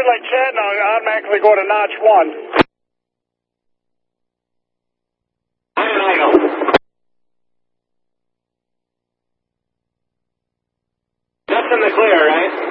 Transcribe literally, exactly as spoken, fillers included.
clear like chat, and I'll automatically go to notch one. That's in the clear, right?